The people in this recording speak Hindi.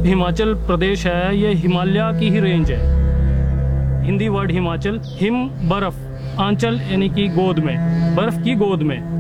हिमाचल प्रदेश है ये हिमालय की ही रेंज है। हिंदी वर्ड हिमाचल, हिम बर्फ, आंचल यानी कि गोद में, बर्फ की गोद में।